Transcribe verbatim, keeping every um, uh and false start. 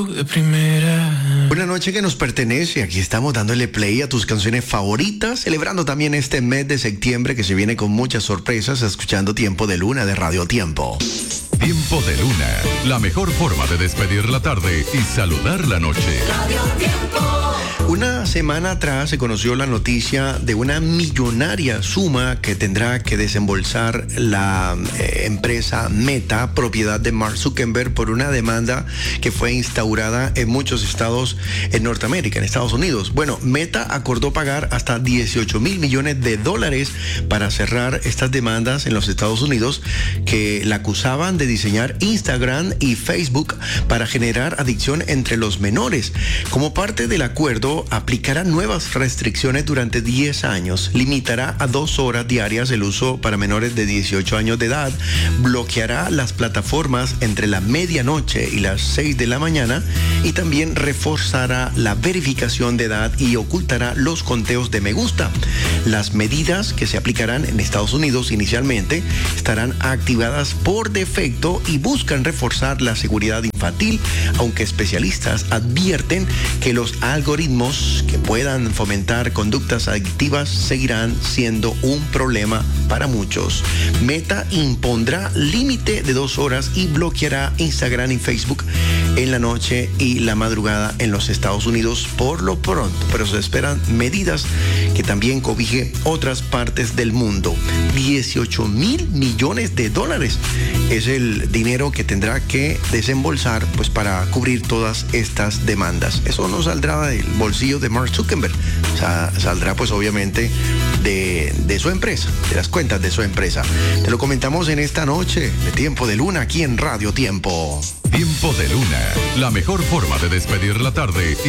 De primera. Una noche que nos pertenece, aquí estamos dándole play a tus canciones favoritas, celebrando también este mes de septiembre que se viene con muchas sorpresas, escuchando Tiempo de Luna de Radio Tiempo. Tiempo de Luna, la mejor forma de despedir la tarde y saludar la noche. Radio Tiempo. Una semana atrás se conoció la noticia de una millonaria suma que tendrá que desembolsar la eh, empresa Meta, propiedad de Mark Zuckerberg, por una demanda que fue instaurada en muchos estados en Norteamérica, en Estados Unidos. Bueno, Meta acordó pagar hasta dieciocho mil millones de dólares para cerrar estas demandas en los Estados Unidos, que la acusaban de diseñar Instagram y Facebook para generar adicción entre los menores. Como parte del acuerdo, aplicará nuevas restricciones durante diez años, limitará a dos horas diarias el uso para menores de dieciocho años de edad, bloqueará las plataformas entre la medianoche y las seis de la mañana y también reforzará la verificación de edad y ocultará los conteos de me gusta. Las medidas que se aplicarán en Estados Unidos inicialmente estarán activadas por defecto y buscan reforzar la seguridad infantil, aunque especialistas advierten que los algoritmos que puedan fomentar conductas adictivas seguirán siendo un problema para muchos. Meta impondrá límite de dos horas y bloqueará Instagram y Facebook en la noche y la madrugada en los Estados Unidos por lo pronto, pero se esperan medidas que también cobije otras partes del mundo. dieciocho mil millones de dólares es el dinero que tendrá que desembolsar pues para cubrir todas estas demandas. Eso no saldrá del bolsillo de Mark Zuckerberg, o sea, saldrá pues obviamente de, de su empresa, de las cuentas de su empresa. Te lo comentamos en esta noche de Tiempo de Luna aquí en Radio Tiempo. Tiempo de Luna, la mejor forma de despedir la tarde y